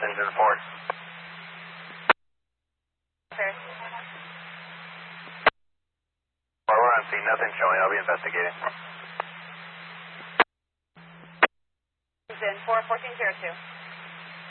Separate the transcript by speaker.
Speaker 1: Nothing to report.
Speaker 2: Sure.
Speaker 1: We're on scene. Nothing showing. I'll be investigating.
Speaker 2: He's in 41402.